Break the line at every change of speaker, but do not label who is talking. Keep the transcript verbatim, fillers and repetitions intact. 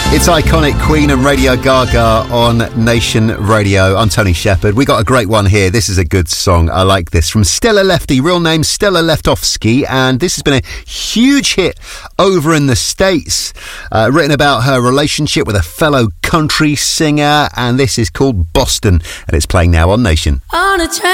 It's iconic Queen and Radio Gaga on Nation Radio. I'm Tony Shepherd. We got a great one here. This is a good song. I like this. From Stella Lefty, real name Stella Leftovsky, and this has been a huge hit over in the States. Uh, written about her relationship with a fellow country singer, and this is called Boston, and it's playing now on Nation.
On a train.